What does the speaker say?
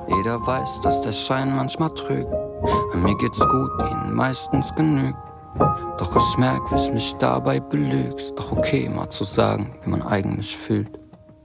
Jeder weiß, dass der Schein manchmal trügt. An mir geht's gut, ihnen meistens genügt. Doch ich merk, wie's mich dabei belügst. Doch okay, mal zu sagen, wie man eigentlich fühlt.